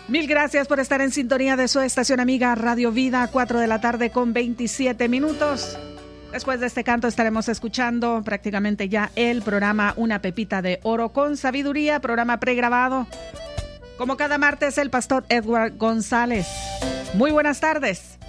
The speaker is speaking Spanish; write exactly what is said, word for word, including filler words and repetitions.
Mil gracias por estar en sintonía de su estación amiga Radio Vida, cuatro de la tarde con veintisiete minutos. Después de este canto estaremos escuchando prácticamente ya el programa Una Pepita de Oro con Sabiduría, programa pregrabado. Como cada martes, el pastor Edward González. Muy buenas tardes.